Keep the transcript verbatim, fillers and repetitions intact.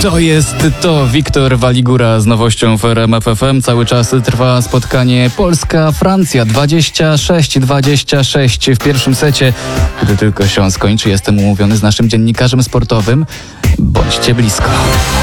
To jest to Wiktor Waligura z nowością w R M F F M. Cały czas trwa spotkanie Polska-Francja dwadzieścia sześć dwadzieścia sześć w pierwszym secie. Gdy tylko się skończy, jestem umówiony z naszym dziennikarzem sportowym. Bądźcie blisko.